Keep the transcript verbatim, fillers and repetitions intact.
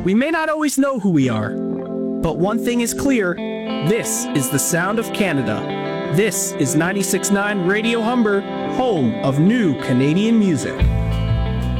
We may not always know who we are, but one thing is clear. This is the sound of Canada. This is ninety-six point nine Radio Humber, home of new Canadian music.